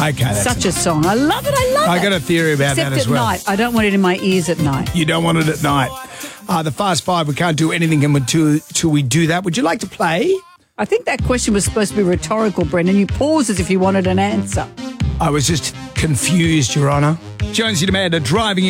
Okay, that's Such a song. I love it. I love it. I got a theory about Except that as at well. night. I don't want it in my ears at night. You don't want it at night. The Fast Five, we can't do anything until we do that. Would you like to play? I think that question was supposed to be rhetorical, Brendan. You paused as if you wanted an answer. I was just confused, Your Honour. Jonesy Demander driving